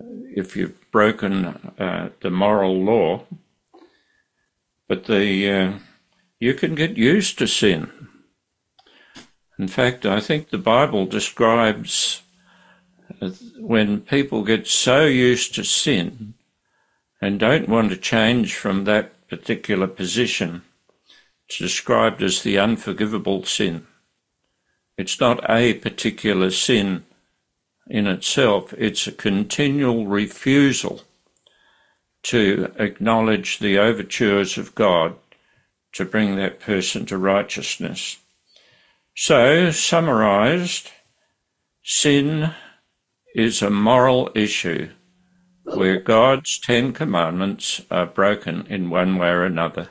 if you've broken the moral law. But you can get used to sin. In fact, I think the Bible describes when people get so used to sin and don't want to change from that particular position, it's described as the unforgivable sin. It's not a particular sin in itself, it's a continual refusal to acknowledge the overtures of God to bring that person to righteousness. So, summarized, sin is a moral issue where God's 10 commandments are broken in one way or another.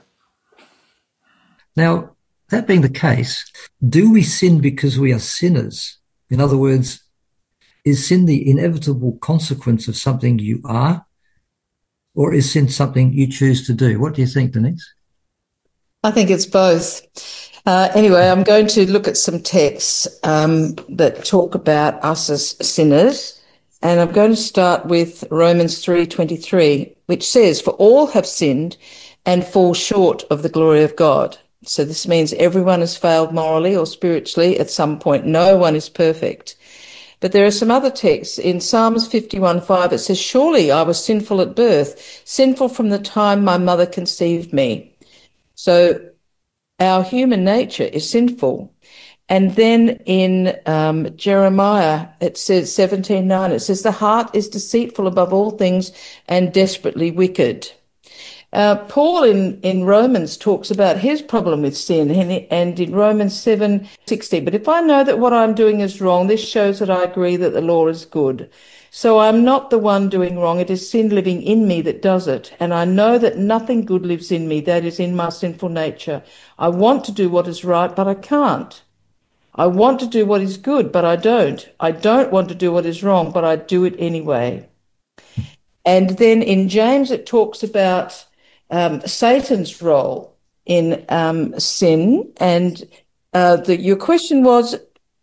Now, that being the case, do we sin because we are sinners? In other words, is sin the inevitable consequence of something you are, or is sin something you choose to do? What do you think, Denise? I think it's both. Anyway, I'm going to look at some texts that talk about us as sinners, and I'm going to start with Romans 3:23, which says, "For all have sinned and fall short of the glory of God." So this means everyone has failed morally or spiritually at some point. No one is perfect. But there are some other texts. In Psalms 51:5, it says, "Surely I was sinful at birth, sinful from the time my mother conceived me." So our human nature is sinful. And then in Jeremiah, it says 17:9, it says, "The heart is deceitful above all things and desperately wicked." Paul in Romans talks about his problem with sin, and in Romans 7:16, "But if I know that what I'm doing is wrong, this shows that I agree that the law is good. So I'm not the one doing wrong. It is sin living in me that does it. And I know that nothing good lives in me, that is in my sinful nature. I want to do what is right, but I can't. I want to do what is good, but I don't. I don't want to do what is wrong, but I do it anyway." And then in James, it talks about Satan's role in sin. And your question was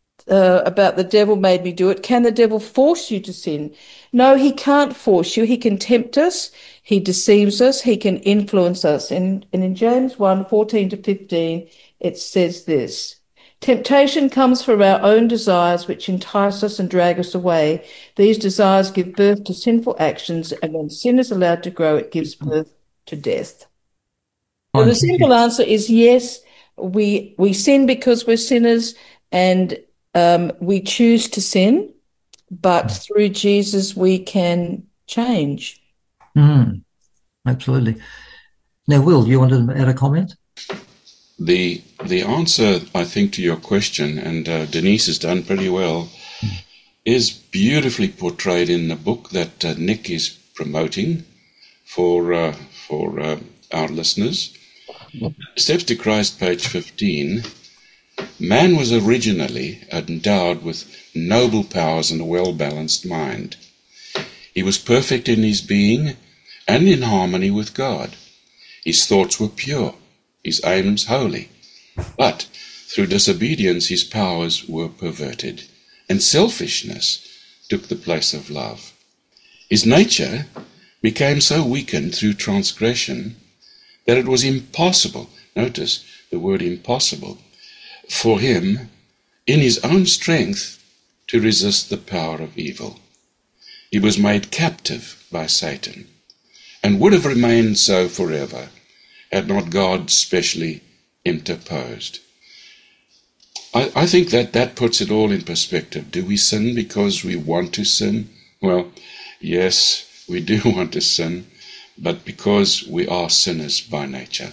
about the devil made me do it. Can the devil force you to sin? No, he can't force you. He can tempt us. He deceives us. He can influence us. And in James 1:14-15, it says this: "Temptation comes from our own desires, which entice us and drag us away. These desires give birth to sinful actions, and when sin is allowed to grow, it gives birth to death." So the simple answer is yes, we sin because we're sinners, and we choose to sin, but through Jesus we can change. Absolutely. Now, Will, you wanted to add a comment? The answer, I think, to your question, and Denise has done pretty well, is beautifully portrayed in the book that Nick is promoting for our listeners. Steps to Christ, page 15. "Man was originally endowed with noble powers and a well-balanced mind. He was perfect in his being and in harmony with God. His thoughts were pure, his aims holy. But through disobedience his powers were perverted, and selfishness took the place of love. His nature became so weakened through transgression that it was impossible," notice the word impossible, "for him, in his own strength, to resist the power of evil. He was made captive by Satan, and would have remained so forever, had not God specially interposed." I think that puts it all in perspective. Do we sin because we want to sin? Well, yes, we do want to sin, but because we are sinners by nature.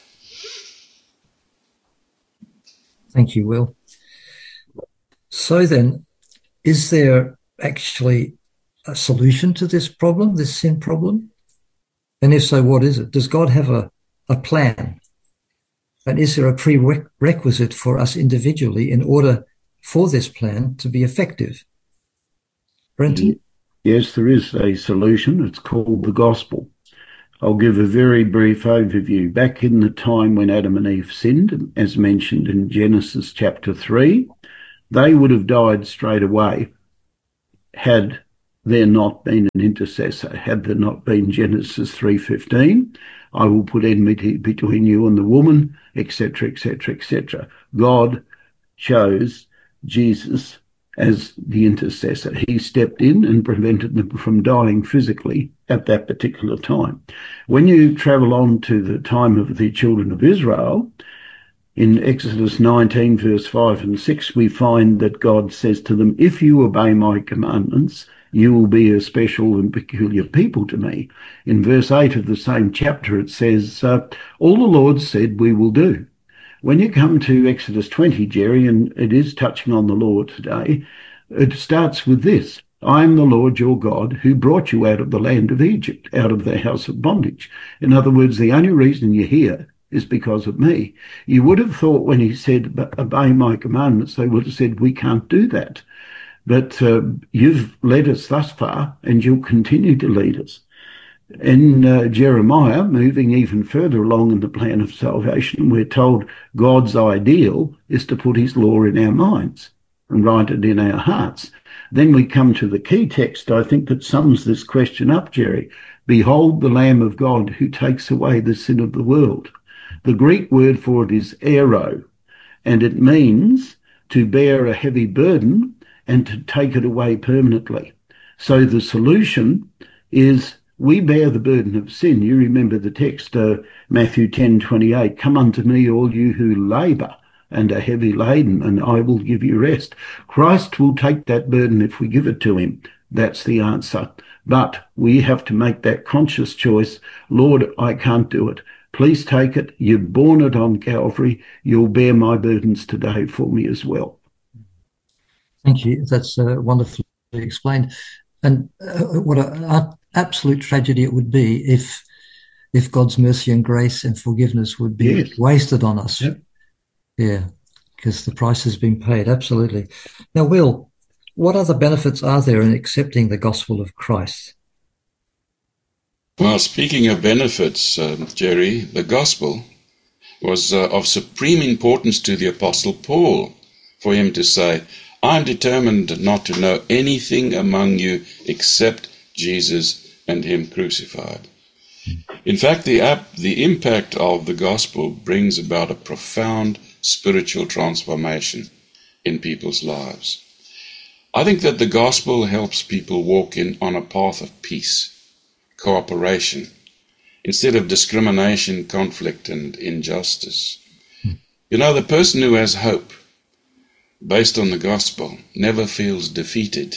Thank you, Will. So then, is there actually a solution to this problem, this sin problem? And if so, what is it? Does God have a plan? And is there a prerequisite for us individually in order for this plan to be effective? Brenton? Yes, there is a solution. It's called the gospel. I'll give a very brief overview. Back in the time when Adam and Eve sinned, as mentioned in Genesis chapter 3, they would have died straight away had there not been an intercessor, had there not been Genesis 3:15, I will put enmity between you and the woman, etc., etc., etc. God chose Jesus as the intercessor. He stepped in and prevented them from dying physically at that particular time. When you travel on to the time of the children of Israel, in Exodus 19, verse 5 and 6, we find that God says to them, if you obey my commandments, you will be a special and peculiar people to me. In verse 8 of the same chapter, it says, all the Lord said we will do. When you come to Exodus 20, Jerry, and it is touching on the law today, it starts with this: I am the Lord your God who brought you out of the land of Egypt, out of the house of bondage. In other words, the only reason you're here is because of me. You would have thought when he said, obey my commandments, they would have said, we can't do that. But you've led us thus far, and you'll continue to lead us. In Jeremiah, moving even further along in the plan of salvation, we're told God's ideal is to put his law in our minds and write it in our hearts. Then we come to the key text, I think, that sums this question up, Jerry. Behold the Lamb of God who takes away the sin of the world. The Greek word for it is ero, and it means to bear a heavy burden and to take it away permanently. So the solution is we bear the burden of sin. You remember the text, Matthew 10:28, come unto me, all you who labour and are heavy laden, and I will give you rest. Christ will take that burden if we give it to him. That's the answer. But we have to make that conscious choice. Lord, I can't do it. Please take it. You've borne it on Calvary. You'll bear my burdens today for me as well. Thank you. That's wonderfully explained. And what an absolute tragedy it would be if God's mercy and grace and forgiveness would be wasted on us. Yep. Yeah, because the price has been paid. Absolutely. Now, Will, what other benefits are there in accepting the gospel of Christ? Well, speaking of benefits, Jerry, the gospel was of supreme importance to the Apostle Paul, for him to say, I'm determined not to know anything among you except Jesus and him crucified. In fact, the impact of the gospel brings about a profound spiritual transformation in people's lives. I think that the gospel helps people walk on a path of peace, cooperation, instead of discrimination, conflict, and injustice. You know, the person who has hope based on the gospel never feels defeated.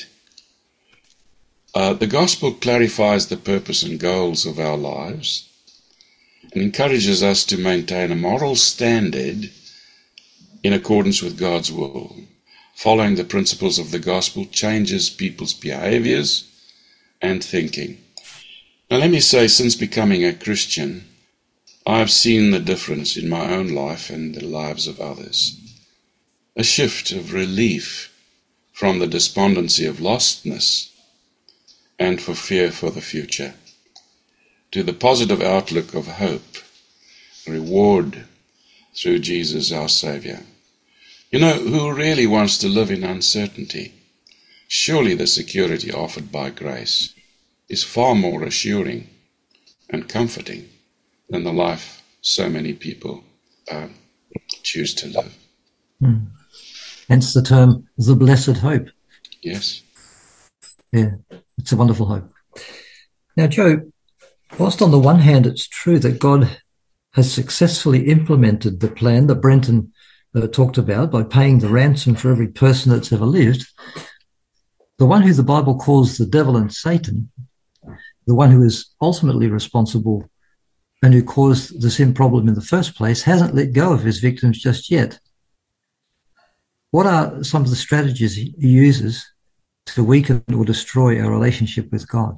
The gospel clarifies the purpose and goals of our lives and encourages us to maintain a moral standard in accordance with God's will. Following the principles of the gospel changes people's behaviors and thinking. Now, let me say, since becoming a Christian, I've seen the difference in my own life and the lives of others. A shift of relief from the despondency of lostness and for fear for the future, to the positive outlook of hope, reward through Jesus our Saviour. You know, who really wants to live in uncertainty? Surely the security offered by grace is far more assuring and comforting than the life so many people choose to live. Hence the term, the blessed hope. Yes. Yeah, it's a wonderful hope. Now, Joe, whilst on the one hand it's true that God has successfully implemented the plan that Brenton talked about by paying the ransom for every person that's ever lived, the one who the Bible calls the devil and Satan, the one who is ultimately responsible and who caused the sin problem in the first place, hasn't let go of his victims just yet. What are some of the strategies he uses to weaken or destroy our relationship with God?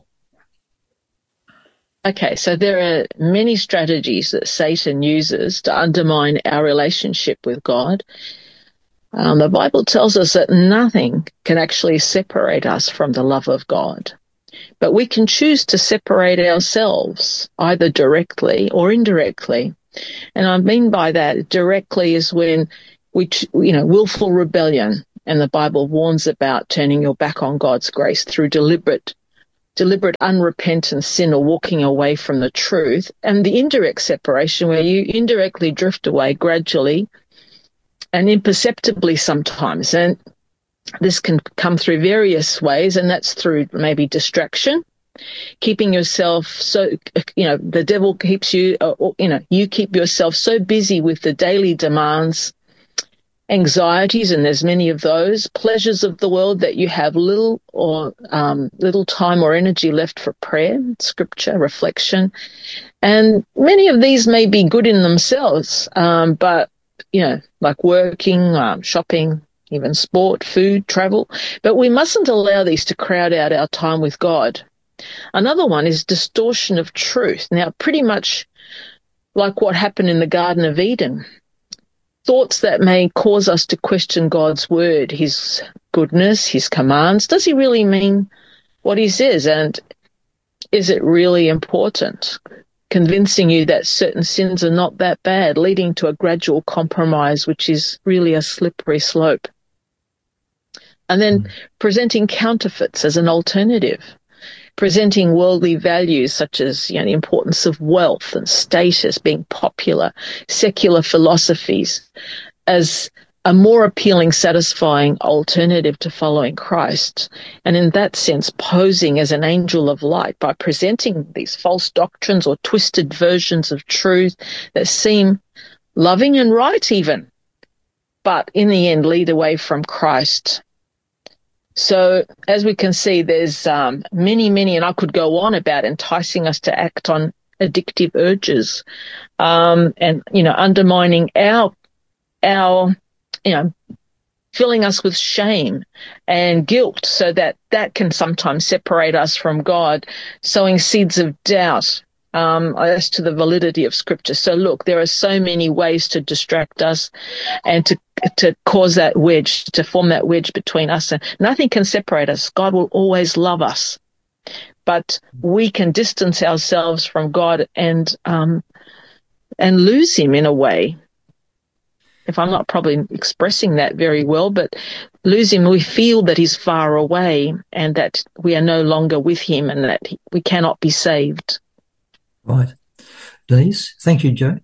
Okay, so there are many strategies that Satan uses to undermine our relationship with God. The Bible tells us that nothing can actually separate us from the love of God. But we can choose to separate ourselves, either directly or indirectly. And I mean by that, directly is when willful rebellion. And the Bible warns about turning your back on God's grace through deliberate unrepentant sin or walking away from the truth, and the indirect separation where you indirectly drift away gradually and imperceptibly sometimes. And this can come through various ways, and that's through maybe distraction, keeping yourself so, the devil keeps you, you keep yourself so busy with the daily demands, anxieties, and there's many of those, pleasures of the world, that you have little time or energy left for prayer, scripture, reflection. And many of these may be good in themselves, but, like working, shopping, even sport, food, travel. But we mustn't allow these to crowd out our time with God. Another one is distortion of truth. Now, pretty much like what happened in the Garden of Eden. Thoughts that may cause us to question God's word, his goodness, his commands. Does he really mean what he says? And is it really important? Convincing you that certain sins are not that bad, leading to a gradual compromise, which is really a slippery slope. And then presenting counterfeits as an alternative. Presenting worldly values such as the importance of wealth and status, being popular, secular philosophies as a more appealing, satisfying alternative to following Christ. And in that sense, posing as an angel of light by presenting these false doctrines or twisted versions of truth that seem loving and right even, but in the end lead away from Christ. So as we can see, there's many, and I could go on about enticing us to act on addictive urges, and undermining our filling us with shame and guilt, so that can sometimes separate us from God, sowing seeds of doubt as to the validity of Scripture. So look, there are so many ways to distract us and to cause that wedge, to form that wedge between us, and nothing can separate us. God will always love us, but we can distance ourselves from God and lose him in a way. If I'm not probably expressing that very well, but lose him, we feel that he's far away and that we are no longer with him and that we cannot be saved. Right. Denise, thank you, Jo.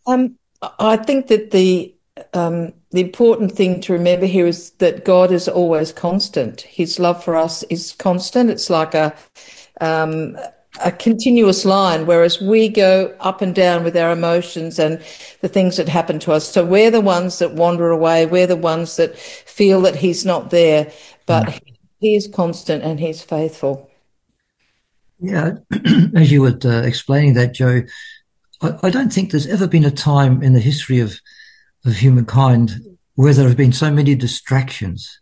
I think that the important thing to remember here is that God is always constant. His love for us is constant. It's like a continuous line, whereas we go up and down with our emotions and the things that happen to us. So we're the ones that wander away. We're the ones that feel that he's not there, but he is constant and he's faithful. Yeah, as you were explaining that, Jo, I don't think there's ever been a time in the history of humankind where there have been so many distractions.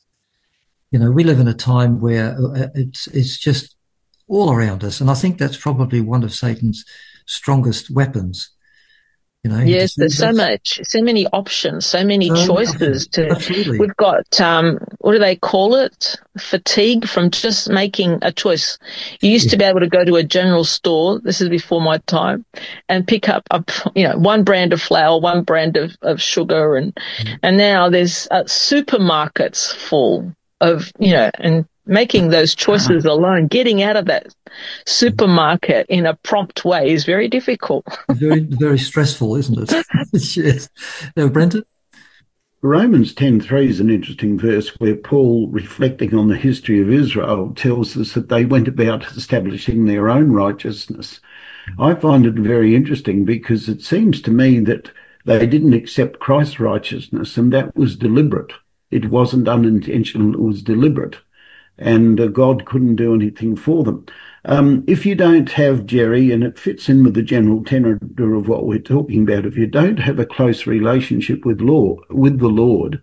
We live in a time where it's just all around us, and I think that's probably one of Satan's strongest weapons. Yes, there's so many options, so many choices. Absolutely. We've got, what do they call it? Fatigue from just making a choice. You used to be able to go to a general store, this is before my time, and pick up, one brand of flour, one brand of sugar, and now there's supermarkets full of, and making those choices alone, getting out of that supermarket in a prompt way is very difficult. Very, very stressful, isn't it? Yes. Now, Brenton? Romans 10:3 is an interesting verse where Paul, reflecting on the history of Israel, tells us that they went about establishing their own righteousness. I find it very interesting because it seems to me that they didn't accept Christ's righteousness, and that was deliberate. It wasn't unintentional, it was deliberate. And God couldn't do anything for them. If you don't have, Jerry, and it fits in with the general tenor of what we're talking about, if you don't have a close relationship with the Lord,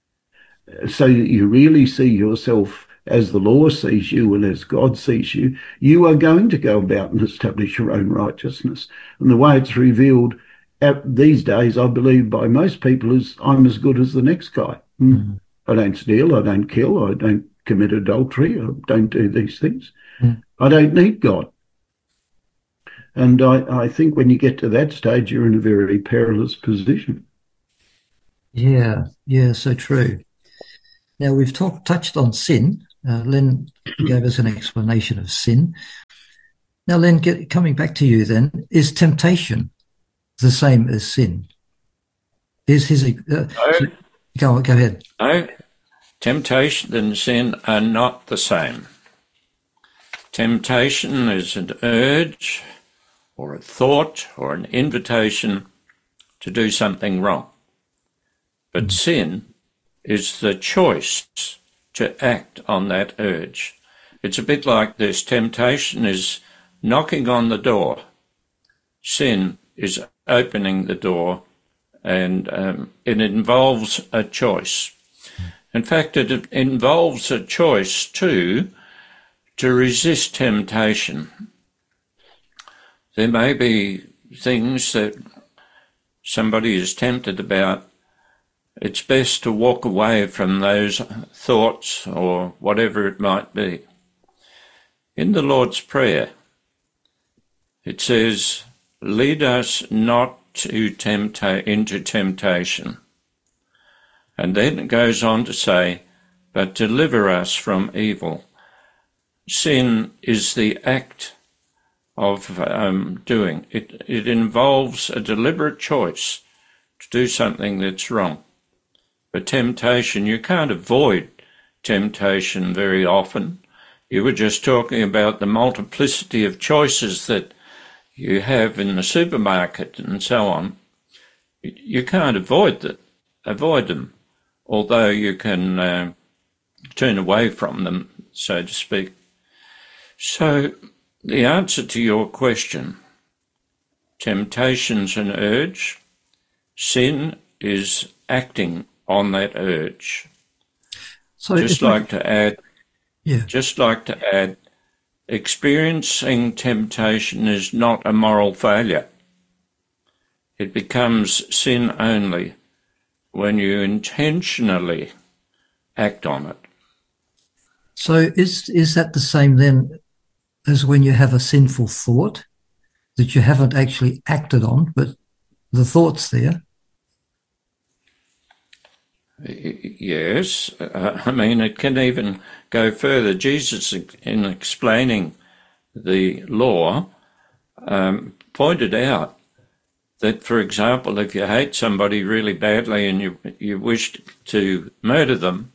so that you really see yourself as the law sees you and as God sees you, you are going to go about and establish your own righteousness. And the way it's revealed these days, I believe, by most people is I'm as good as the next guy. I don't steal, I don't kill, I don't commit adultery, I don't do these things. I don't need God. And I think when you get to that stage, you're in a very perilous position. Yeah, so true. Now, we've touched on sin. Len gave us an explanation of sin. Now, Len, coming back to you then, is temptation the same as sin? Is his... go ahead. No, temptation and sin are not the same. Temptation is an urge or a thought or an invitation to do something wrong. But sin is the choice to act on that urge. It's a bit like this. Temptation is knocking on the door. Sin is opening the door, and it involves a choice. In fact, it involves a choice too to resist temptation. There may be things that somebody is tempted about. It's best to walk away from those thoughts or whatever it might be. In the Lord's Prayer, it says, "Lead us not into temptation." And then it goes on to say, "But deliver us from evil." Sin is the act of doing. It involves a deliberate choice to do something that's wrong. But temptation, you can't avoid temptation very often. You were just talking about the multiplicity of choices that you have in the supermarket and so on. You can't avoid them, although you can turn away from them, so to speak. So the answer to your question, temptation's an urge, sin is acting on that urge. So Just like to add, experiencing temptation is not a moral failure. It becomes sin only when you intentionally act on it. So is that the same then as when you have a sinful thought that you haven't actually acted on, but the thought's there? Yes, I mean, it can even go further. Jesus, in explaining the law, pointed out that, for example, if you hate somebody really badly and you wish to murder them,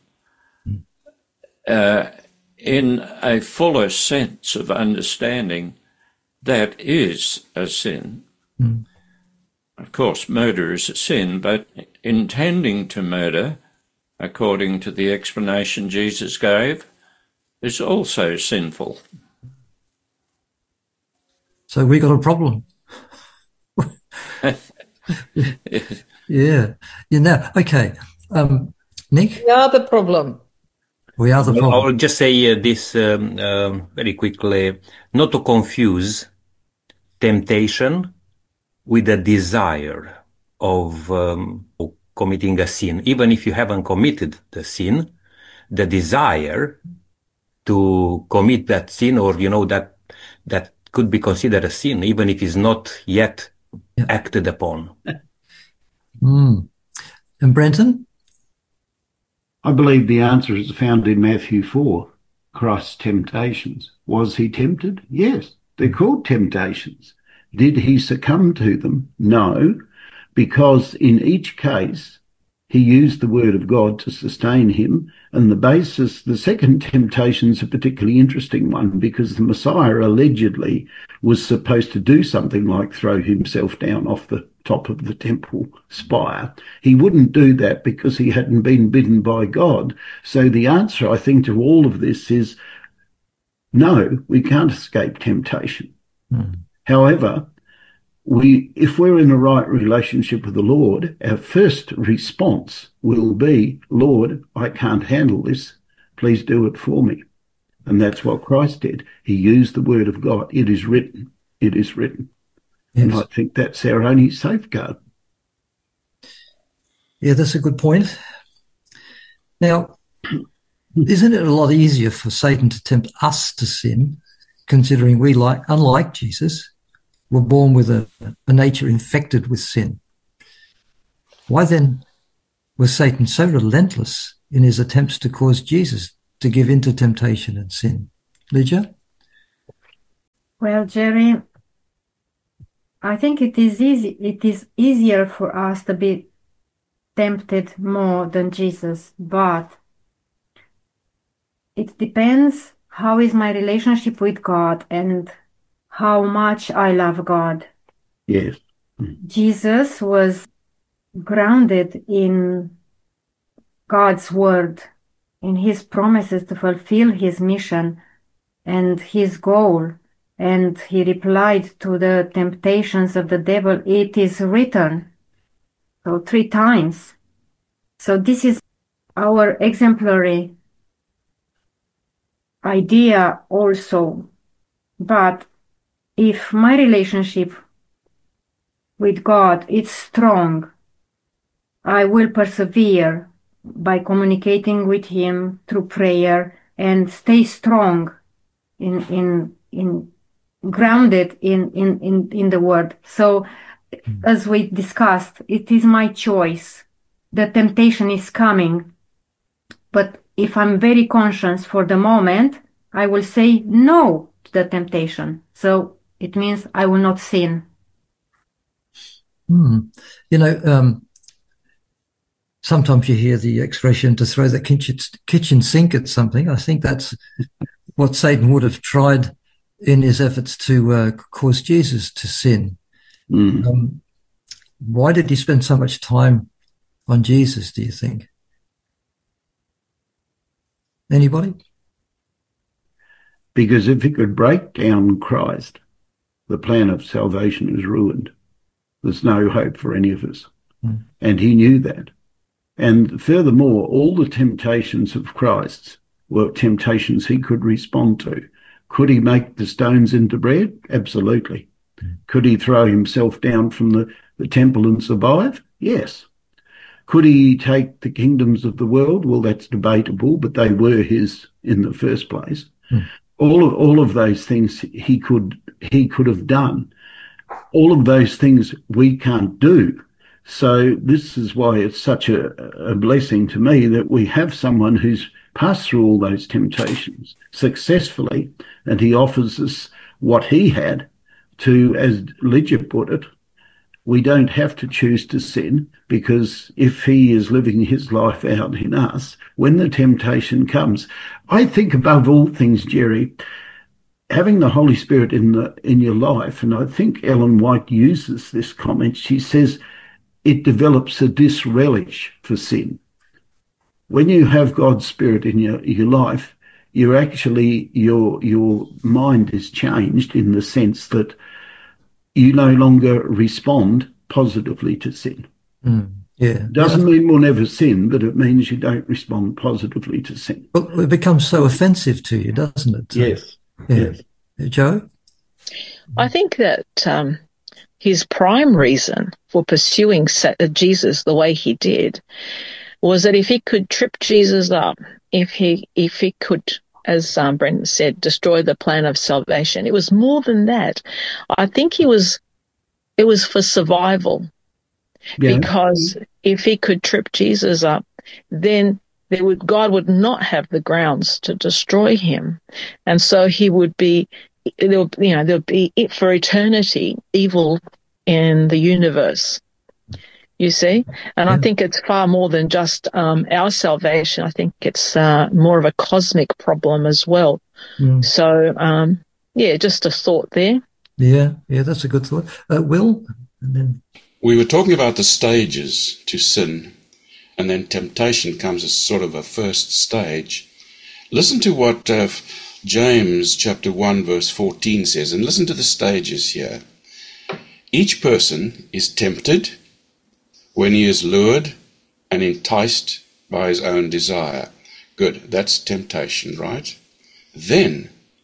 in a fuller sense of understanding, that is a sin. Mm. Of course, murder is a sin, but intending to murder, according to the explanation Jesus gave, is also sinful. So we got a problem. Yeah. Okay. Nick? We are the problem. We are the problem. I will just say this very quickly, not to confuse temptation with a desire of committing a sin. Even if you haven't committed the sin, the desire to commit that sin, or that could be considered a sin, even if it's not yet acted upon. Mm. And Brenton? I believe the answer is found in Matthew 4, Christ's temptations. Was he tempted? Yes. They're called temptations. Did he succumb to them? No, because in each case, he used the word of God to sustain him. And the second temptation is a particularly interesting one, because the Messiah allegedly was supposed to do something like throw himself down off the top of the temple spire. He wouldn't do that because he hadn't been bidden by God. So the answer, I think, to all of this is no, we can't escape temptation. Mm. However, if we're in a right relationship with the Lord, our first response will be, Lord, I can't handle this. Please do it for me. And that's what Christ did. He used the word of God. It is written. It is written. Yes. And I think that's our only safeguard. Yeah, that's a good point. Now, isn't it a lot easier for Satan to tempt us to sin, considering we, unlike Jesus, were born with a nature infected with sin? Why then was Satan so relentless in his attempts to cause Jesus to give in to temptation and sin? Lydia? Well, Jerry, I think it is easier for us to be tempted more than Jesus, but it depends how is my relationship with God and how much I love God. Yes. Jesus was grounded in God's word, in his promises to fulfill his mission and his goal. And he replied to the temptations of the devil, "It is written." So 3 times. So this is our exemplary idea also. But if my relationship with God is strong, I will persevere by communicating with him through prayer and stay strong in grounded in the word. So as we discussed, it is my choice. The temptation is coming, but if I'm very conscious for the moment, I will say no to the temptation. So it means I will not sin. You know, sometimes you hear the expression to throw the kitchen sink at something. I think that's what Satan would have tried in his efforts to cause Jesus to sin. Why did he spend so much time on Jesus, do you think? Anybody? Because if he could break down Christ, the plan of salvation is ruined. There's no hope for any of us. And he knew that. And furthermore, all the temptations of Christ were temptations he could respond to. Could he make the stones into bread? Absolutely. Could he throw himself down from the temple and survive? Yes. Could he take the kingdoms of the world? Well, that's debatable, but they were his in the first place. All of those things he could have done. All of those things we can't do. So this is why it's such a blessing to me that we have someone who's passed through all those temptations successfully, and he offers us what he had to, as Lydia put it, we don't have to choose to sin, because if he is living his life out in us, when the temptation comes, I think above all things, Jerry, having the Holy Spirit in your life, and I think Ellen White uses this comment, she says, it develops a disrelish for sin. When you have God's Spirit in your life, you're actually, your mind is changed in the sense that you no longer respond positively to sin. Yeah. Doesn't mean we'll never sin, but it means you don't respond positively to sin. Well, it becomes so offensive to you, doesn't it? Yes. Yeah. Yes. Joe? I think that his prime reason for pursuing Jesus the way he did was that if he could trip Jesus up, if he could, as Brendan said, destroy the plan of salvation, it was more than that. I think it was for survival. Yeah. Because if he could trip Jesus up, then God would not have the grounds to destroy him, and so he would be. There'll be for eternity evil in the universe, you see. And I think it's far more than just our salvation. I think it's more of a cosmic problem as well. So, just a thought there. Yeah, that's a good thought. Will? And then... We were talking about the stages to sin, and then temptation comes as sort of a first stage. Listen to what James chapter 1 verse 14 says, and listen to the stages here. Each person is tempted when he is lured and enticed by his own desire. Good, that's temptation, right? Then,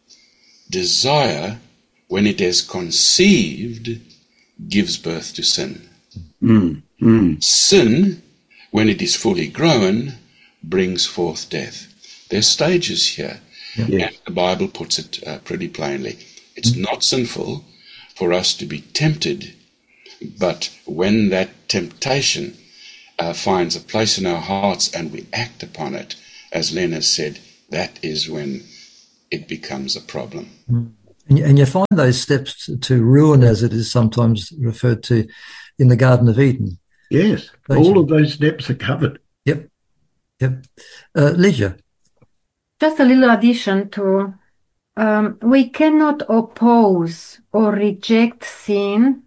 desire, when it is conceived, gives birth to sin. Sin, when it is fully grown, brings forth death. There's stages here. And the Bible puts it pretty plainly. It's not sinful for us to be tempted, but when that temptation finds a place in our hearts and we act upon it, as Len has said, that is when it becomes a problem. And you find those steps to ruin, as it is sometimes referred to, in the Garden of Eden. Yes, all of those steps are covered. Yep. Lydia. Just a little addition to, we cannot oppose or reject sin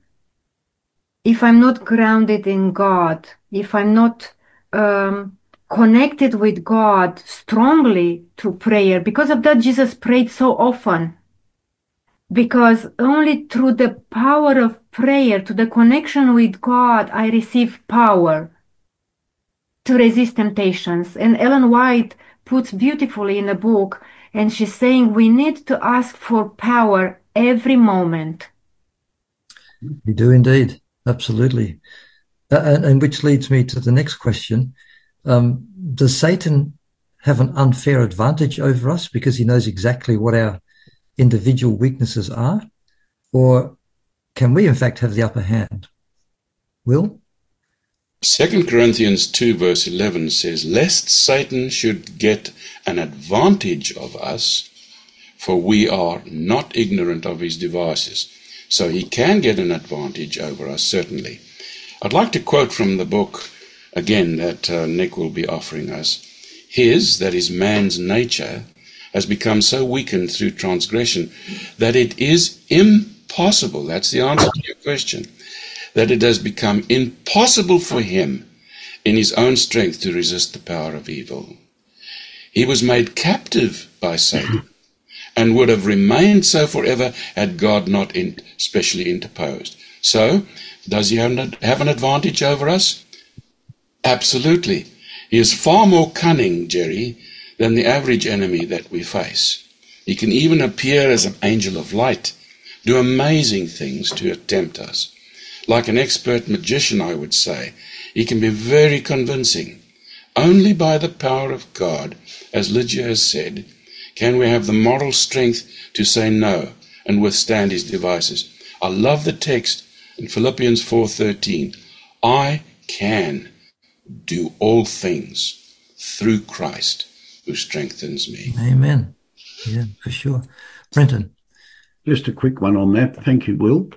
if I'm not grounded in God, if I'm not connected with God strongly through prayer. Because of that, Jesus prayed so often. Because only through the power of prayer, to the connection with God, I receive power to resist temptations. And Ellen White puts beautifully in the book, and she's saying we need to ask for power every moment. We do indeed. Absolutely. And which leads me to the next question. Does Satan have an unfair advantage over us because he knows exactly what our individual weaknesses are? Or can we, in fact, have the upper hand? Will? 2 Corinthians 2 verse 11 says, lest Satan should get an advantage of us, for we are not ignorant of his devices. So he can get an advantage over us, certainly. I'd like to quote from the book, again, that Nick will be offering us. That is man's nature, has become so weakened through transgression that it is impossible, that's the answer to your question, that it has become impossible for him in his own strength to resist the power of evil. He was made captive by Satan and would have remained so forever had God not specially interposed. So, does he have an advantage over us? Absolutely. He is far more cunning, Jerry, than the average enemy that we face. He can even appear as an angel of light, do amazing things to tempt us. Like an expert magician, I would say, he can be very convincing. Only by the power of God, as Lydia has said, can we have the moral strength to say no and withstand his devices. I love the text in Philippians 4:13. I can do all things through Christ who strengthens me. Amen. Yeah, for sure. Brenton. Just a quick one on that. Thank you, Will.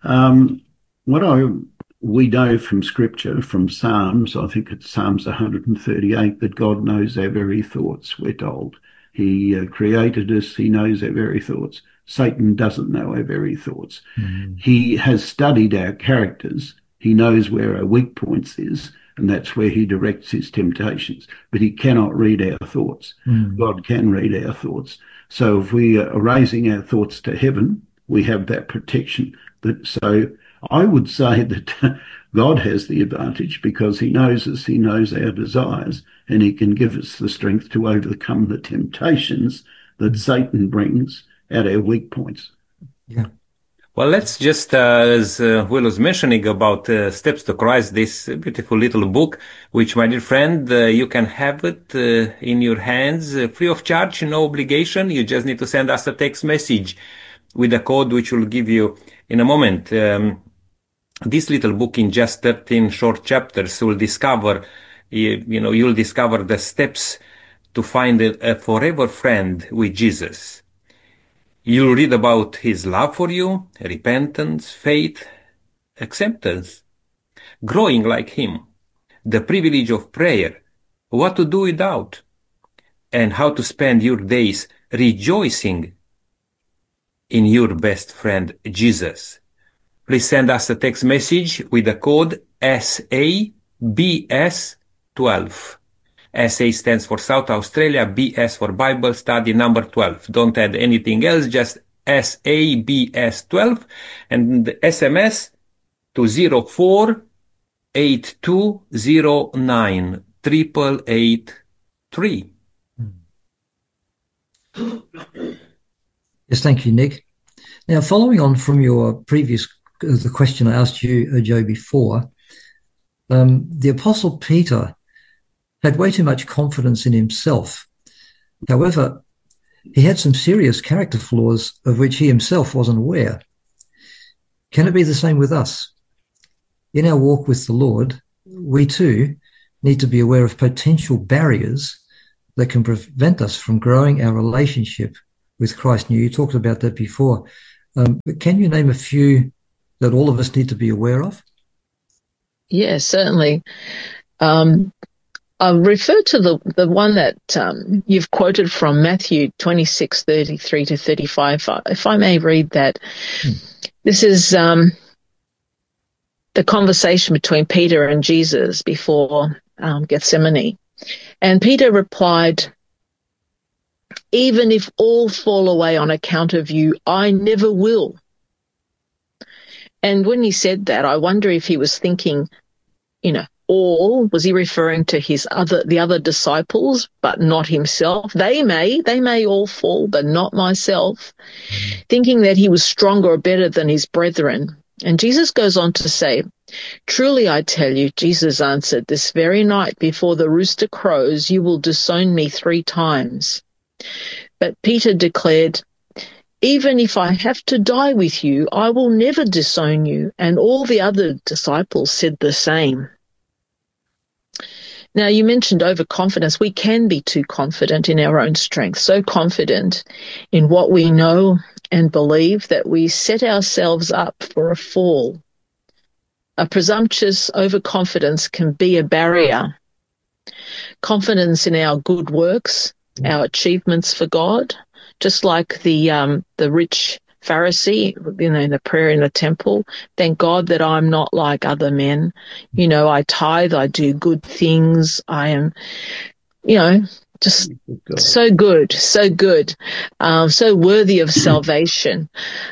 We know from Scripture, from Psalms, I think it's Psalms 138, that God knows our very thoughts, we're told. He created us, he knows our very thoughts. Satan doesn't know our very thoughts. He has studied our characters. He knows where our weak points is, and that's where he directs his temptations. But he cannot read our thoughts. God can read our thoughts. So if we are raising our thoughts to heaven, we have that protection. So I would say that God has the advantage because he knows us, he knows our desires, and he can give us the strength to overcome the temptations that Satan brings at our weak points. Yeah. Well, let's just, as Will was mentioning about Steps to Christ, this beautiful little book, which, my dear friend, you can have it in your hands, free of charge, no obligation. You just need to send us a text message with a code which we'll give you in a moment. This little book in just 13 short chapters will discover, you'll discover the steps to find a forever friend with Jesus. You'll read about his love for you, repentance, faith, acceptance, growing like him, the privilege of prayer, what to do without, and how to spend your days rejoicing in your best friend, Jesus. Please send us a text message with the code SABS12. SA stands for South Australia, BS for Bible Study number 12. Don't add anything else, just SABS12 and the SMS to 048209 8883. Yes, thank you, Nick. Now, following on from your previous, the question I asked you, Joe, before, the Apostle Peter had way too much confidence in himself. However, he had some serious character flaws of which he himself wasn't aware. Can it be the same with us? In our walk with the Lord, we too need to be aware of potential barriers that can prevent us from growing our relationship with Christ. And you talked about that before. But can you name a few that all of us need to be aware of? Yeah, certainly. I'll refer to the one that you've quoted from Matthew 26:33 to 35. If I may read that. This is the conversation between Peter and Jesus before Gethsemane. And Peter replied, "Even if all fall away on account of you, I never will." And when he said that, I wonder if he was thinking, all, was he referring to the other disciples, but not himself? They may all fall, but not myself. Thinking that he was stronger or better than his brethren. And Jesus goes on to say, "Truly I tell you," Jesus answered, "this very night before the rooster crows, you will disown me 3 times. But Peter declared, "Even if I have to die with you, I will never disown you." And all the other disciples said the same. Now, you mentioned overconfidence. We can be too confident in our own strength, so confident in what we know and believe that we set ourselves up for a fall. A presumptuous overconfidence can be a barrier. Confidence in our good works, our achievements for God, just like the rich Pharisee, in the prayer in the temple, "Thank God that I'm not like other men. I tithe, I do good things. I am, just so good, so worthy of salvation."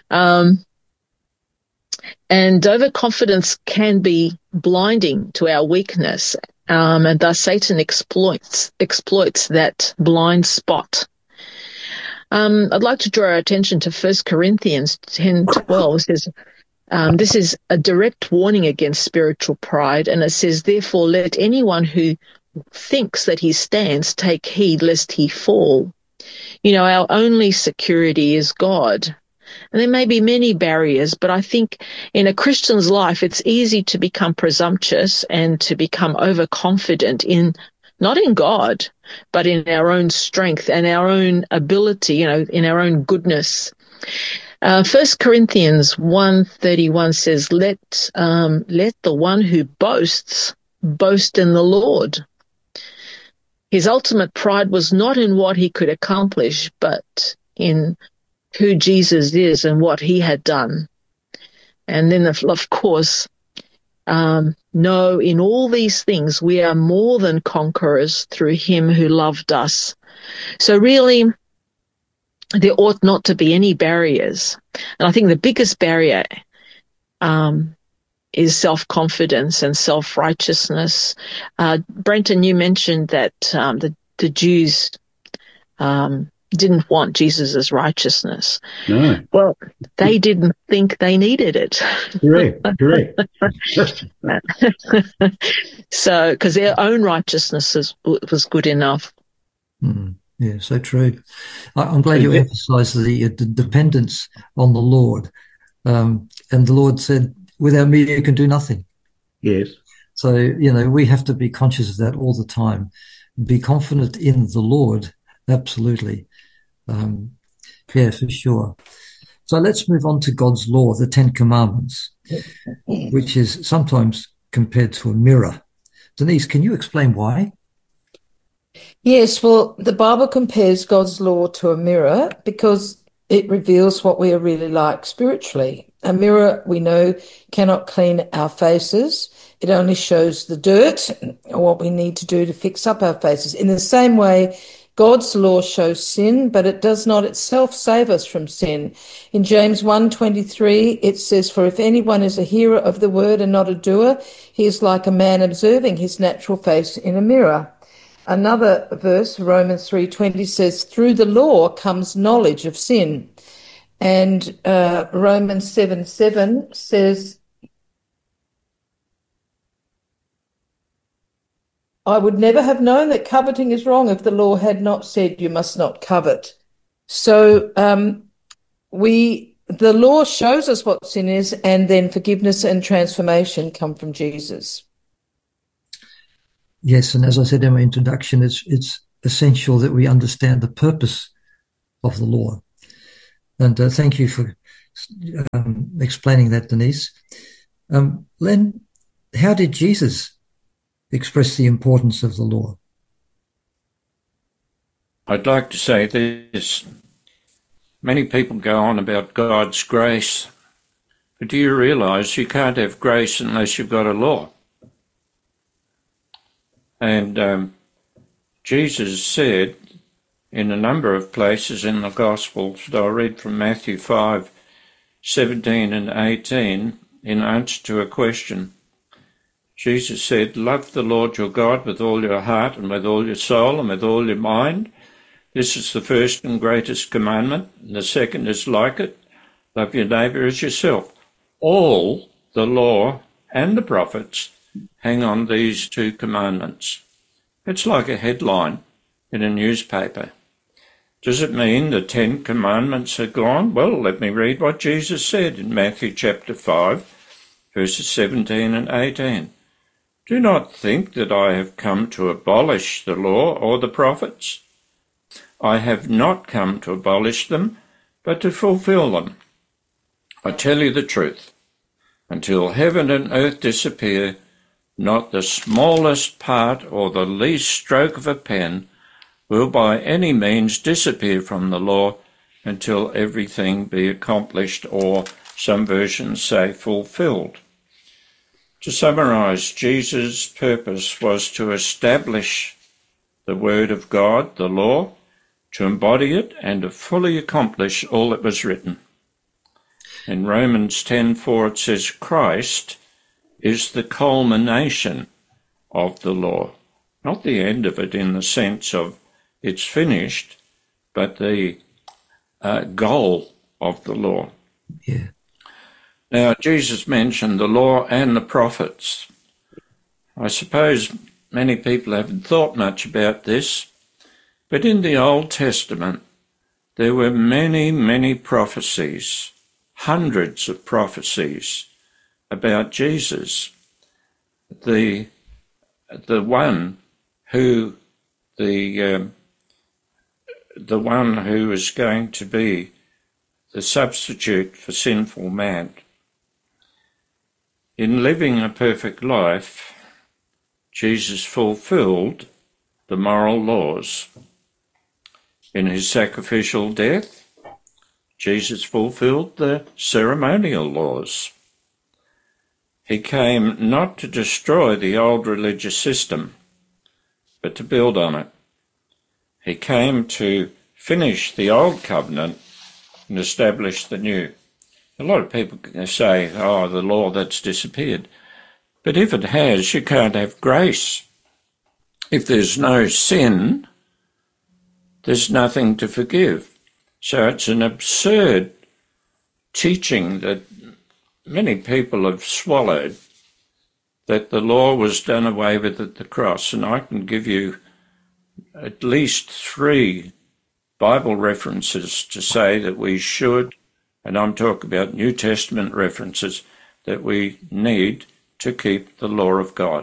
And overconfidence can be blinding to our weakness, and thus Satan exploits that blind spot. I'd like to draw our attention to 1 Corinthians 10:12. It says, this is a direct warning against spiritual pride, and it says, "Therefore let anyone who thinks that he stands take heed lest he fall." Our only security is God. And there may be many barriers, but I think in a Christian's life, it's easy to become presumptuous and to become overconfident not in God, but in our own strength and our own ability, in our own goodness. 1 Corinthians 1:31 says, let the one who boasts boast in the Lord. His ultimate pride was not in what he could accomplish, but in who Jesus is and what he had done. And then, of course, no, in all these things, we are more than conquerors through him who loved us. So really, there ought not to be any barriers. And I think the biggest barrier is self-confidence and self-righteousness. Brenton, you mentioned that the Jews didn't want Jesus' righteousness. No. Well, they didn't think they needed it. Correct. So, because their own righteousness was good enough. Yeah, so true. I'm glad you emphasised the dependence on the Lord. And the Lord said, "Without me, you can do nothing." Yes. So, we have to be conscious of that all the time. Be confident in the Lord, absolutely. Yeah, for sure. So let's move on to God's law, the 10 Commandments, which is sometimes compared to a mirror. Denise, can you explain why? Yes, well, the Bible compares God's law to a mirror because it reveals what we are really like spiritually. A mirror, we know, cannot clean our faces. It only shows the dirt or what we need to do to fix up our faces. In the same way, God's law shows sin, but it does not itself save us from sin. In James 1:23, it says, "For if anyone is a hearer of the word and not a doer, he is like a man observing his natural face in a mirror." Another verse, Romans 3:20, says, "Through the law comes knowledge of sin." And Romans 7:7 says, "I would never have known that coveting is wrong if the law had not said you must not covet." So the law shows us what sin is, and then forgiveness and transformation come from Jesus. Yes, and as I said in my introduction, it's essential that we understand the purpose of the law. And thank you for explaining that, Denise. Len, how did Jesus express the importance of the law? I'd like to say this. Many people go on about God's grace, but do you realise you can't have grace unless you've got a law? And Jesus said in a number of places in the Gospels that I read from Matthew 5:17 and 18, in answer to a question, Jesus said, "Love the Lord your God with all your heart and with all your soul and with all your mind. This is the first and greatest commandment, and the second is like it. Love your neighbour as yourself. All the law and the prophets hang on these two commandments." It's like a headline in a newspaper. Does it mean the 10 commandments are gone? Well, let me read what Jesus said in Matthew chapter 5, verses 17 and 18. "Do not think that I have come to abolish the law or the prophets. I have not come to abolish them, but to fulfill them. I tell you the truth. Until heaven and earth disappear, not the smallest part or the least stroke of a pen will by any means disappear from the law until everything be accomplished," or some versions say fulfilled. To summarize, Jesus' purpose was to establish the Word of God, the law, to embody it and to fully accomplish all that was written. In Romans 10:4 it says, "Christ is the culmination of the law," not the end of it in the sense of it's finished, but the goal of the law. Yeah. Now, Jesus mentioned the law and the prophets. I suppose many people haven't thought much about this, but in the Old Testament there were many, many prophecies, hundreds of prophecies about Jesus, the one who is going to be the substitute for sinful man. In living a perfect life, Jesus fulfilled the moral laws. In his sacrificial death, Jesus fulfilled the ceremonial laws. He came not to destroy the old religious system, but to build on it. He came to finish the old covenant and establish the new. A lot of people say, "Oh, the law, that's disappeared." But if it has, you can't have grace. If there's no sin, there's nothing to forgive. So it's an absurd teaching that many people have swallowed, that the law was done away with at the cross. And I can give you at least 3 Bible references to say that we should, and I'm talking about New Testament references, that we need to keep the law of God.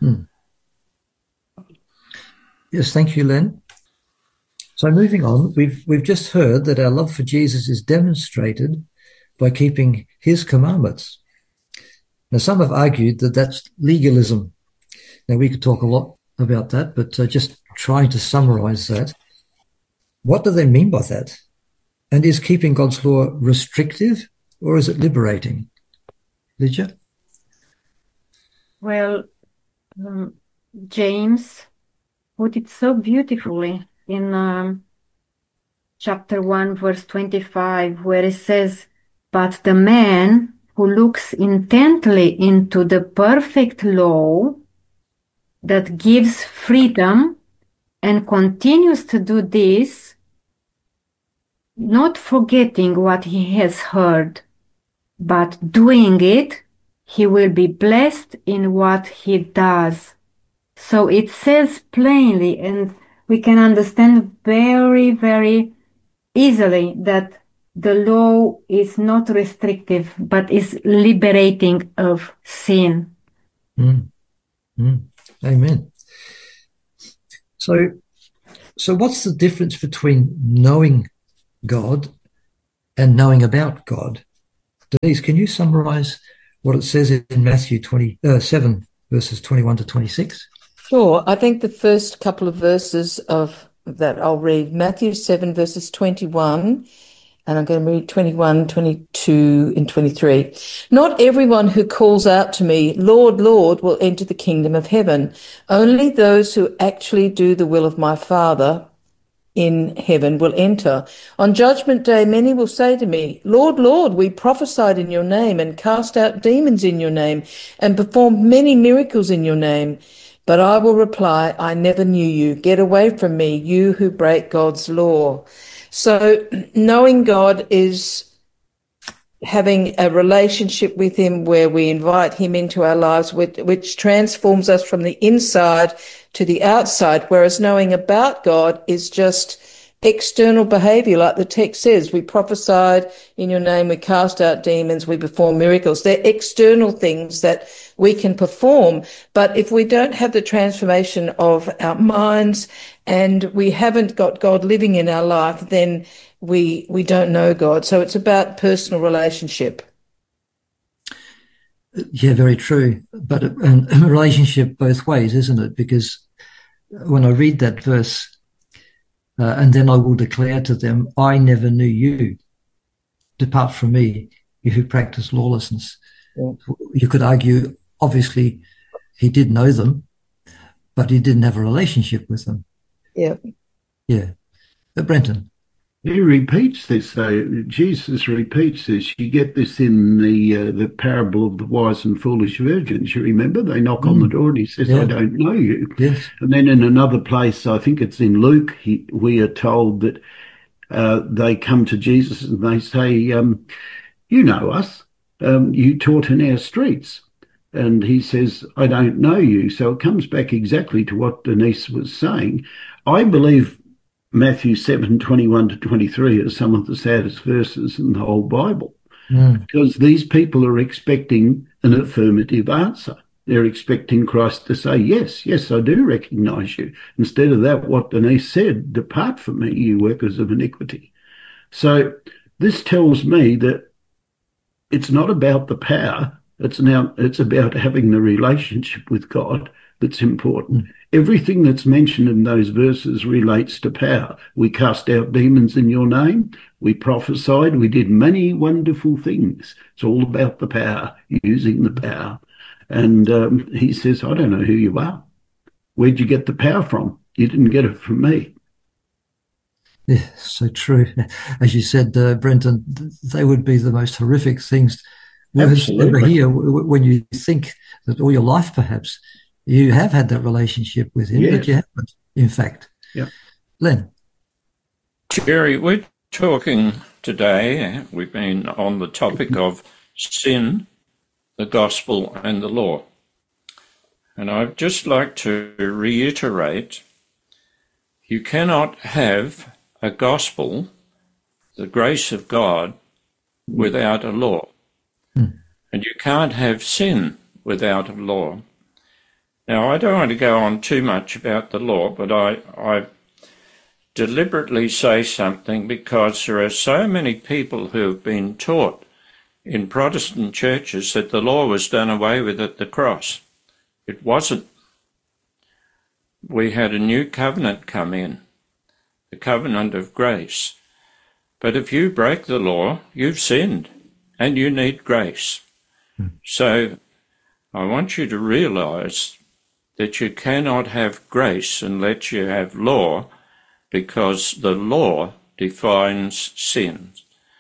Yes, thank you, Len. So moving on, we've just heard that our love for Jesus is demonstrated by keeping his commandments. Now, some have argued that that's legalism. Now, we could talk a lot about that, but just trying to summarize that. What do they mean by that? And is keeping God's law restrictive or is it liberating? Lydia? Well, James put it so beautifully in chapter 1, verse 25, where it says, "But the man who looks intently into the perfect law that gives freedom and continues to do this, not forgetting what he has heard, but doing it, he will be blessed in what he does." So it says plainly, and we can understand very, very easily that the law is not restrictive, but is liberating of sin. Amen. So what's the difference between knowing God and knowing about God? Denise, can you summarize what it says in Matthew 7, verses 21 to 26? Sure. I think the first couple of verses of that I'll read, Matthew 7, verses 21, and I'm going to read 21, 22, and 23. Not everyone who calls out to me, Lord, Lord, will enter the kingdom of heaven. Only those who actually do the will of my Father in heaven will enter. On judgment day, many will say to me, Lord, Lord, we prophesied in your name and cast out demons in your name and performed many miracles in your name. But I will reply, I never knew you. Get away from me, you who break God's law. So knowing God is having a relationship with him where we invite him into our lives, which transforms us from the inside to the outside, whereas knowing about God is just external behavior, like the text says. We prophesied in your name, we cast out demons, we perform miracles. They're external things that we can perform. But if we don't have the transformation of our minds and we haven't got God living in our life, then we don't know God. So it's about personal relationship. Yeah, very true. But a relationship both ways, isn't it? Because when I read that verse, and then I will declare to them, I never knew you. Depart from me, you who practice lawlessness. Yeah. You could argue, obviously, he did know them, but he didn't have a relationship with them. Yeah. Yeah. But Brenton. He repeats this, though. Jesus repeats this. You get this in the parable of the wise and foolish virgins. You remember? They knock on the door and he says, I don't know you. Yes. And then in another place, I think it's in Luke, we are told that they come to Jesus and they say, you know us. You taught in our streets. And he says, I don't know you. So it comes back exactly to what Denise was saying. I believe Matthew 7, 21 to 23 are some of the saddest verses in the whole Bible, because these people are expecting an affirmative answer. They're expecting Christ to say, yes, I do recognize you. Instead of that, what Denise said, depart from me, you workers of iniquity. So this tells me that it's not about the power. It's about having the relationship with God that's important. Everything that's mentioned in those verses relates to power. We cast out demons in your name. We prophesied. We did many wonderful things. It's all about the power, using the power. And he says, I don't know who you are. Where'd you get the power from? You didn't get it from me. Yeah, so true. As you said, Brenton, they would be the most horrific things words ever hear when you think that all your life, perhaps, you have had that relationship with him, but you haven't, in fact. Yeah. Len. Jerry, we're talking today, we've been on the topic of sin, the gospel and the law. And I'd just like to reiterate, you cannot have a gospel, the grace of God, without a law. And you can't have sin without a law. Now, I don't want to go on too much about the law, but I deliberately say something because there are so many people who have been taught in Protestant churches that the law was done away with at the cross. It wasn't. We had a new covenant come in, the covenant of grace. But if you break the law, you've sinned, and you need grace. So I want you to realize that you cannot have grace unless you have law, because the law defines sin.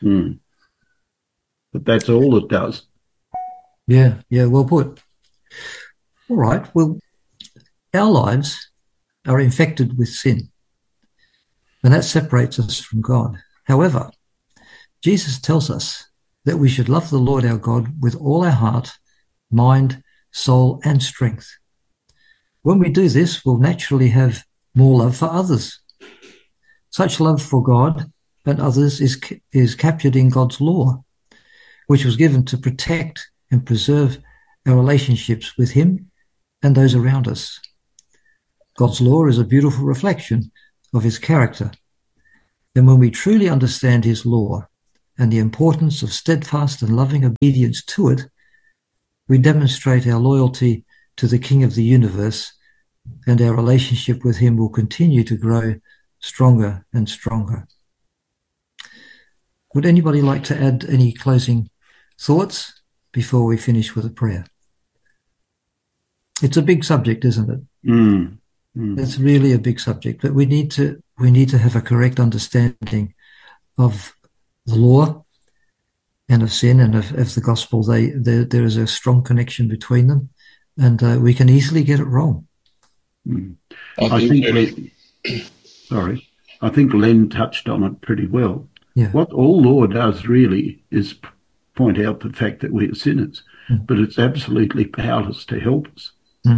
But that's all it does. Yeah, well put. All right, well, our lives are infected with sin, and that separates us from God. However, Jesus tells us that we should love the Lord our God with all our heart, mind, soul, and strength. When we do this, we'll naturally have more love for others. Such love for God and others is captured in God's law, which was given to protect and preserve our relationships with him and those around us. God's law is a beautiful reflection of his character. And when we truly understand his law and the importance of steadfast and loving obedience to it, we demonstrate our loyalty to the King of the universe, and our relationship with him will continue to grow stronger and stronger. Would anybody like to add any closing thoughts before we finish with a prayer? It's a big subject, isn't it? It's really a big subject, but we need to have a correct understanding of the law and of sin and of the gospel. There is a strong connection between them, and we can easily get it wrong. I think Len touched on it pretty well. Yeah. What all law does really is point out the fact that we are sinners, but it's absolutely powerless to help us.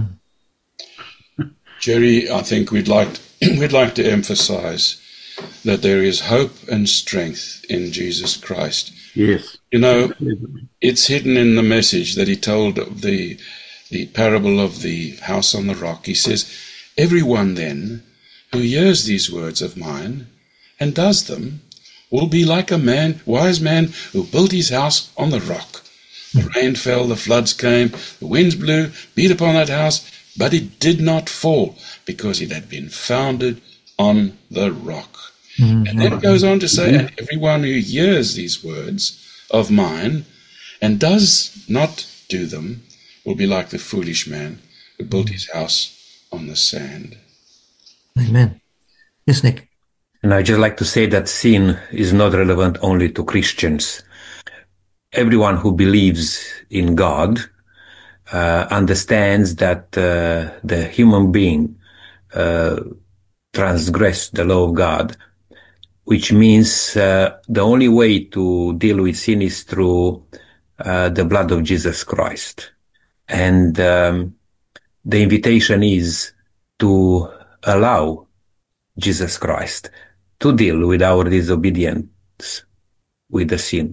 Jerry, I think we'd like to emphasize that there is hope and strength in Jesus Christ. Yes. You know, absolutely. It's hidden in the message that he told of the parable of the house on the rock. He says, everyone then who hears these words of mine and does them will be like a wise man who built his house on the rock. The rain fell, the floods came, the winds blew, beat upon that house, but it did not fall because it had been founded on the rock. And then it goes on to say, and everyone who hears these words of mine and does not do them will be like the foolish man who built his house on the sand. Amen. Yes, Nick. And I just like to say that sin is not relevant only to Christians. Everyone who believes in God understands that the human being transgressed the law of God, which means the only way to deal with sin is through the blood of Jesus Christ. And the invitation is to allow Jesus Christ to deal with our disobedience, with the sin.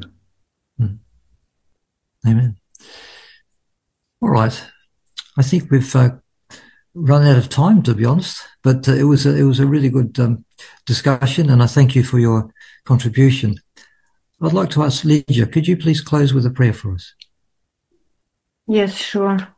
Amen. All right. I think we've run out of time, to be honest, but it was a really good discussion, and I thank you for your contribution. I'd like to ask Lydia, could you please close with a prayer for us? Yes, sure.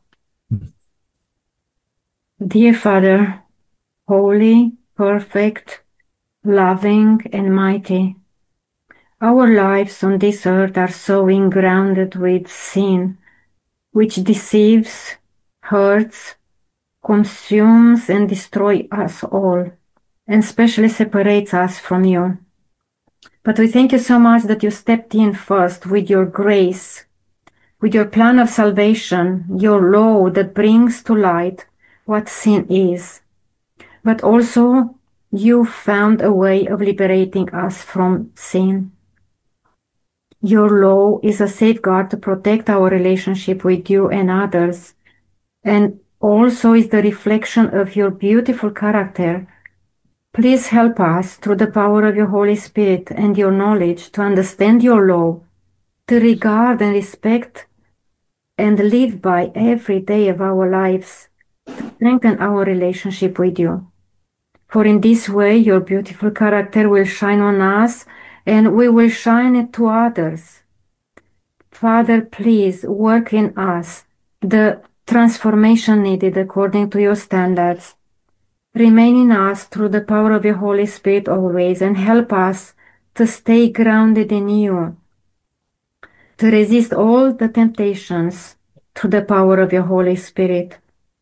Dear Father, holy, perfect, loving, and mighty, our lives on this earth are so engrounded with sin, which deceives, hurts, consumes, and destroys us all, and especially separates us from you. But we thank you so much that you stepped in first with your grace, with your plan of salvation, your law that brings to light what sin is. But also, you found a way of liberating us from sin. Your law is a safeguard to protect our relationship with you and others, and also is the reflection of your beautiful character. Please help us through the power of your Holy Spirit and your knowledge to understand your law, to regard and respect and live by every day of our lives, to strengthen our relationship with you. For in this way, your beautiful character will shine on us, and we will shine it to others. Father, please work in us the transformation needed according to your standards. Remain in us through the power of your Holy Spirit always, and help us to stay grounded in you, to resist all the temptations through the power of your Holy Spirit.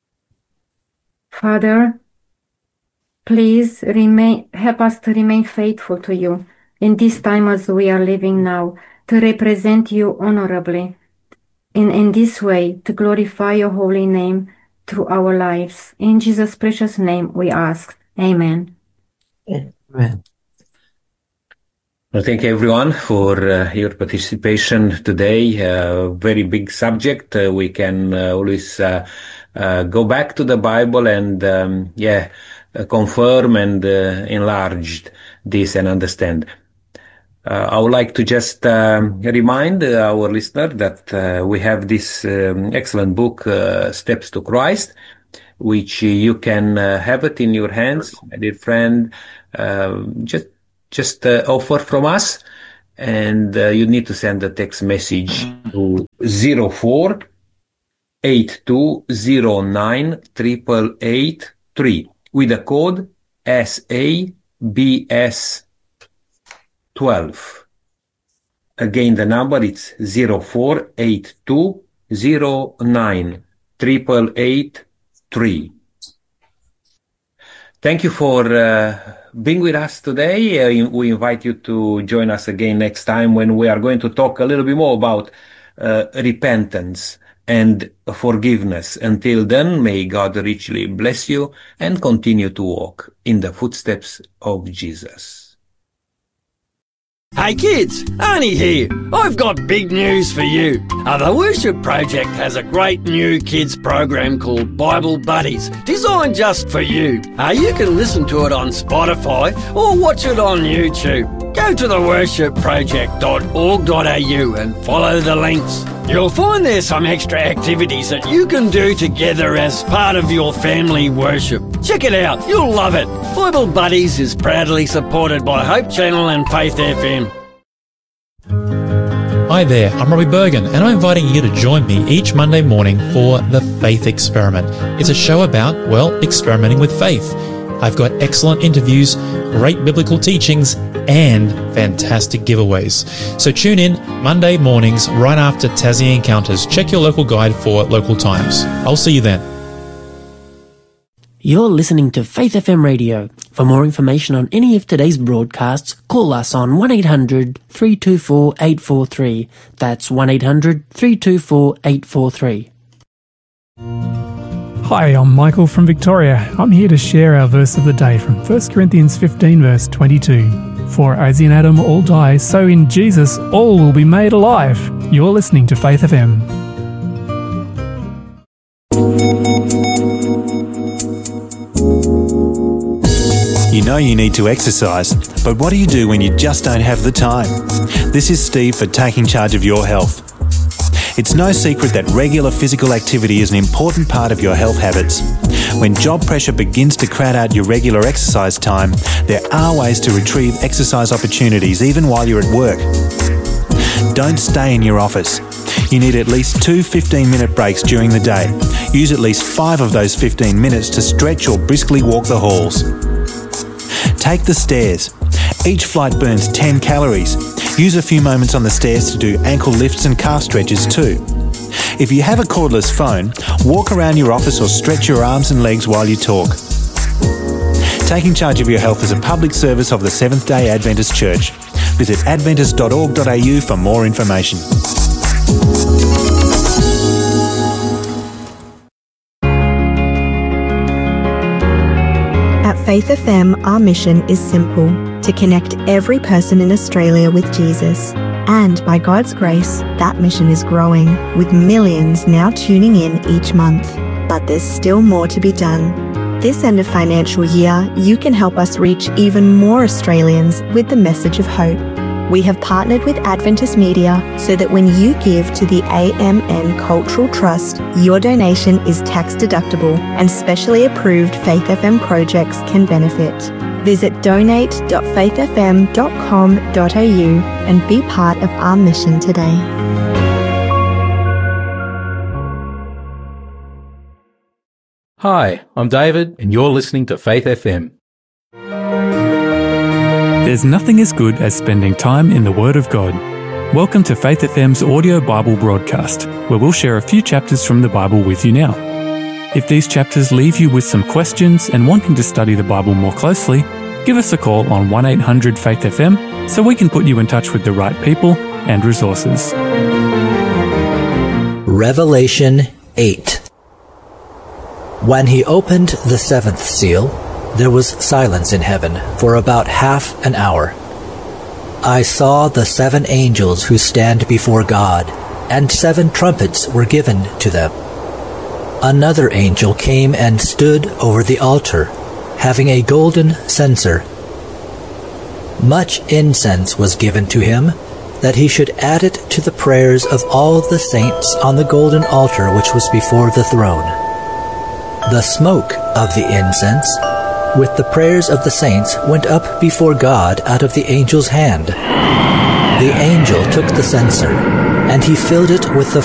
Father, please help us to remain faithful to you in this time as we are living now, to represent you honorably, and in this way to glorify your holy name through our lives. In Jesus' precious name we ask. Amen. Amen. Well, thank you everyone for your participation today. Very big subject. We can always go back to the Bible and confirm and enlarge this and understand. I would like to just remind our listener that we have this excellent book, Steps to Christ, which you can have it in your hands, my dear friend. Just offer from us, and you need to send a text message to 0482098883 with the code SABS12. Again, the number is 0482098883. Thank you for being with us today. We invite you to join us again next time when we are going to talk a little bit more about repentance and forgiveness. Until then, may God richly bless you and continue to walk in the footsteps of Jesus. Hey kids, Arnie here. I've got big news for you. The Worship Project has a great new kids program called Bible Buddies, designed just for you. You can listen to it on Spotify or watch it on YouTube. Go to theworshipproject.org.au and follow the links. You'll find there's some extra activities that you can do together as part of your family worship. Check it out, you'll love it. Bible Buddies is proudly supported by Hope Channel and Faith FM. Hi there, I'm Robbie Bergen, and I'm inviting you to join me each Monday morning for The Faith Experiment. It's a show about, well, experimenting with faith. I've got excellent interviews, great biblical teachings, and fantastic giveaways. So tune in Monday mornings right after Tassie Encounters. Check your local guide for local times. I'll see you then. You're listening to Faith FM Radio. For more information on any of today's broadcasts, call us on 1-800-324-843. That's 1-800-324-843. Hi, I'm Michael from Victoria. I'm here to share our verse of the day from 1 Corinthians 15 verse 22. For as in Adam all die, so in Jesus all will be made alive. You're listening to Faith FM. You know you need to exercise, but what do you do when you just don't have the time? This is Steve for Taking Charge of Your Health. It's no secret that regular physical activity is an important part of your health habits. When job pressure begins to crowd out your regular exercise time, there are ways to retrieve exercise opportunities even while you're at work. Don't stay in your office. You need at least 2 15-minute breaks during the day. Use at least 5 of those 15 minutes to stretch or briskly walk the halls. Take the stairs. Each flight burns 10 calories. Use a few moments on the stairs to do ankle lifts and calf stretches too. If you have a cordless phone, walk around your office or stretch your arms and legs while you talk. Taking Charge of Your Health is a public service of the Seventh-day Adventist Church. Visit adventist.org.au for more information. At Faith FM, our mission is simple: to connect every person in Australia with Jesus. And by God's grace, that mission is growing, with millions now tuning in each month. But there's still more to be done. This end of financial year, you can help us reach even more Australians with the message of hope. We have partnered with Adventist Media so that when you give to the AMN Cultural Trust, your donation is tax deductible and specially approved Faith FM projects can benefit. Visit donate.faithfm.com.au and be part of our mission today. Hi, I'm David, and you're listening to Faith FM. There's nothing as good as spending time in the Word of God. Welcome to Faith FM's audio Bible broadcast, where we'll share a few chapters from the Bible with you now. If these chapters leave you with some questions and wanting to study the Bible more closely, give us a call on 1-800-FAITH-FM so we can put you in touch with the right people and resources. Revelation 8. When he opened the seventh seal, there was silence in heaven for about half an hour. I saw the 7 angels who stand before God, and 7 trumpets were given to them. Another angel came and stood over the altar, having a golden censer. Much incense was given to him, that he should add it to the prayers of all the saints on the golden altar which was before the throne. The smoke of the incense, with the prayers of the saints, went up before God out of the angel's hand. The angel took the censer, and he filled it with the